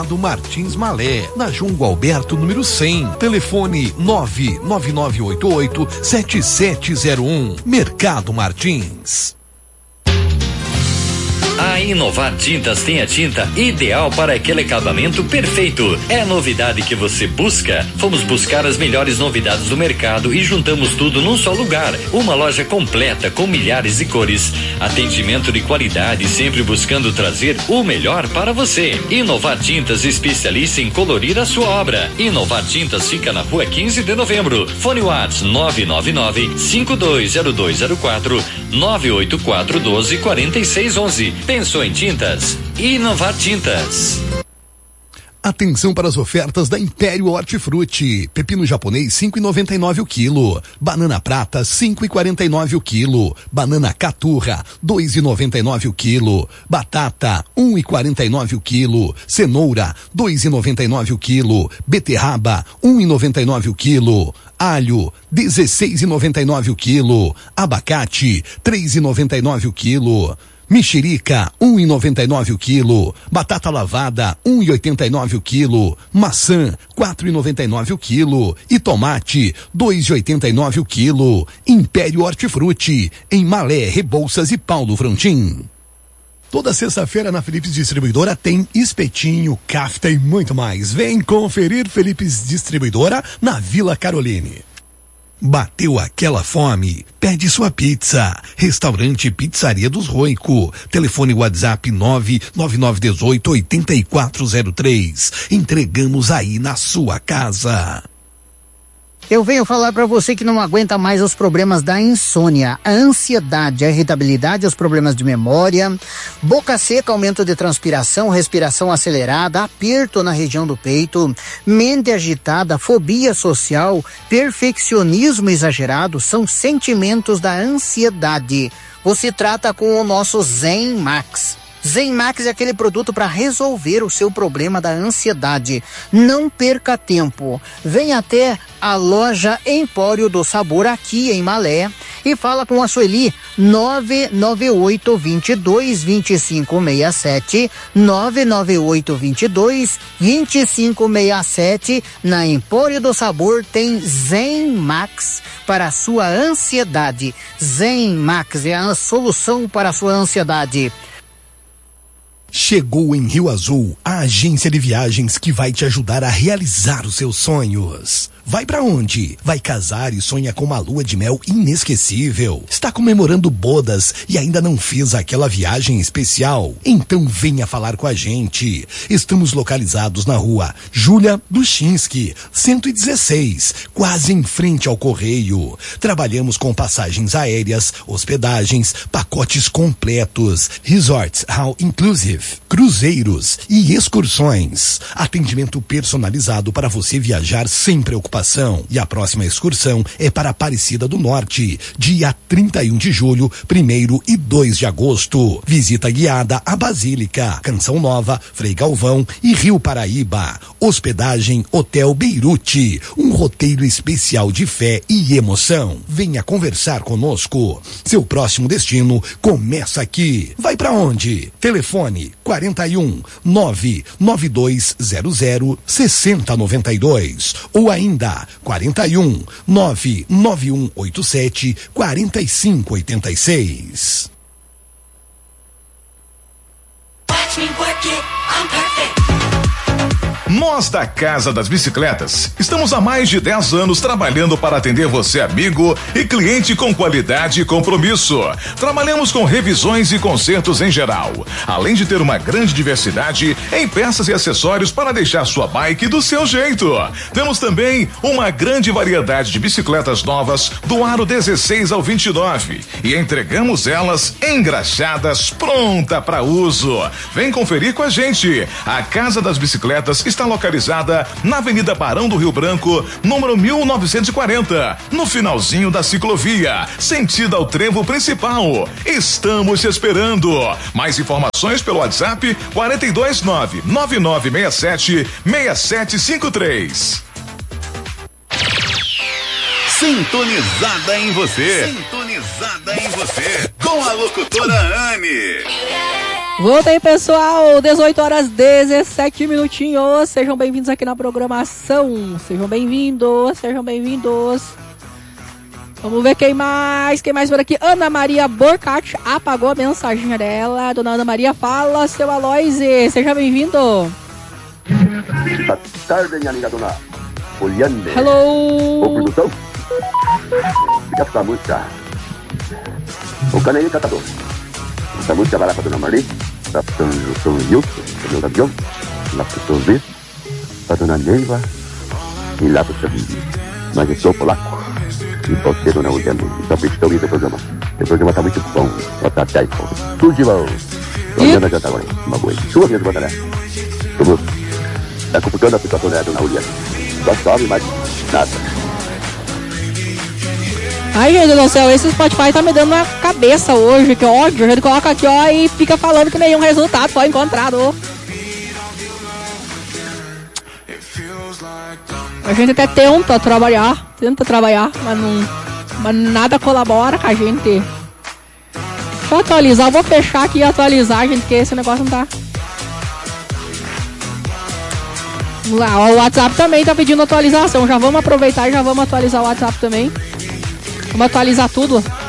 do Martins Malé, na João Gualberto, número 100. Telefone 99988-7701. Mercado Martins. A Inovar Tintas tem a tinta ideal para aquele acabamento perfeito. É a novidade que você busca? Fomos buscar as melhores novidades do mercado e juntamos tudo num só lugar. Uma loja completa com milhares de cores. Atendimento de qualidade, sempre buscando trazer o melhor para você. Inovar Tintas, especialista em colorir a sua obra. Inovar Tintas fica na rua 15 de novembro. Fone WhatsApp 999-520204, 984-12-4611. Pensou em tintas? Inovar Tintas. Atenção para as ofertas da Império Hortifruti. Pepino japonês 5,99 o quilo. Banana prata 5,49 o quilo. Banana caturra 2,99 o quilo. Batata 1,49 o quilo. Cenoura 2,99 o quilo. Beterraba 1,99 o quilo. Alho 16,99 o quilo. Abacate 3,99 o quilo. Mexerica, 1,99 o quilo. Batata lavada, 1,89 o quilo. Maçã, 4,99 o quilo. E tomate, 2,89 o quilo. Império Hortifruti, em Malé, Rebouças e Paulo Frontin. Toda sexta-feira na Philips Distribuidora tem espetinho, kafta e muito mais. Vem conferir Philips Distribuidora na Vila Caroline. Bateu aquela fome? Pede sua pizza. Restaurante Pizzaria dos Roico. Telefone WhatsApp 99918-8403. Entregamos aí na sua casa. Eu venho falar para você que não aguenta mais os problemas da insônia, a ansiedade, a irritabilidade, os problemas de memória, boca seca, aumento de transpiração, respiração acelerada, aperto na região do peito, mente agitada, fobia social, perfeccionismo exagerado, são sentimentos da ansiedade. Você trata com o nosso Zen Max. Zen Max é aquele produto para resolver o seu problema da ansiedade. Não perca tempo. Venha até a loja Empório do Sabor aqui em Malé e fala com a Sueli 998-22-2567, 998-22-2567. Na Empório do Sabor tem Zen Max para a sua ansiedade. Zen Max é a solução para a sua ansiedade. Chegou em Rio Azul a agência de viagens que vai te ajudar a realizar os seus sonhos. Vai pra onde? Vai casar e sonha com uma lua de mel inesquecível? Está comemorando bodas e ainda não fez aquela viagem especial? Então venha falar com a gente. Estamos localizados na rua Júlia Duchinski, 116, quase em frente ao Correio. Trabalhamos com passagens aéreas, hospedagens, pacotes completos, resorts all inclusive, cruzeiros e excursões. Atendimento personalizado para você viajar sem preocupação. E a próxima excursão é para Aparecida do Norte, dia 31 de julho, 1º e 2 de agosto. Visita guiada à Basílica, Canção Nova, Frei Galvão e Rio Paraíba. Hospedagem Hotel Beirute, um roteiro especial de fé e emoção. Venha conversar conosco. Seu próximo destino começa aqui. Vai pra onde? Telefone 41 99200 6092 ou ainda 41 99187 4586. Watch me work it, I'm perfect. Nós da Casa das Bicicletas estamos há mais de 10 anos trabalhando para atender você, amigo e cliente, com qualidade e compromisso. Trabalhamos com revisões e consertos em geral, além de ter uma grande diversidade em peças e acessórios para deixar sua bike do seu jeito. Temos também uma grande variedade de bicicletas novas do aro 16 ao 29 e entregamos elas engraxadas, pronta para uso. Vem conferir com a gente. A Casa das Bicicletas está localizada na Avenida Barão do Rio Branco, número 1940, no finalzinho da ciclovia, sentido ao trevo principal. Estamos te esperando. Mais informações pelo WhatsApp 429-9967-6753. Sintonizada em você. Sintonizada em você. Com a locutora Anne. Voltei, pessoal, 18 horas 17 minutinhos. Sejam bem-vindos aqui na programação. Sejam bem-vindos. Vamos ver quem mais por aqui. Ana Maria Borcati apagou a mensagem dela. Dona Ana Maria, fala, seu Aloise. Seja bem-vindo. Boa tarde, minha linda dona Poliane. Hello. Ô, produção. Fica essa música. O Caneio Catador. Essa música vai lá pra dona Marli, pra seu Wilson, pro meu Gavião, lá pro seu Zé, pra dona Neiva e lá pro seu Vivi. Mas eu sou polaco. E você, dona Uliane, então por isso que eu ouvi o programa. O programa tá muito bom. Nota 10, tudo de bom. Dona já tá agora. Uma boa. Sua mesmo, Bandaré. Vamos. Tá complicando a situação da dona Uliane. Só sobe, mas nada. Ai, gente do céu, esse Spotify tá me dando na cabeça hoje, que ódio. A gente coloca aqui, ó, e fica falando que nenhum resultado foi encontrado. A gente até tenta trabalhar, mas nada colabora com a gente. Deixa eu atualizar, eu vou fechar aqui e atualizar, gente, porque esse negócio não tá... Vamos lá, ó, o WhatsApp também tá pedindo atualização. Já vamos aproveitar e já vamos atualizar o WhatsApp também. Vamos atualizar tudo.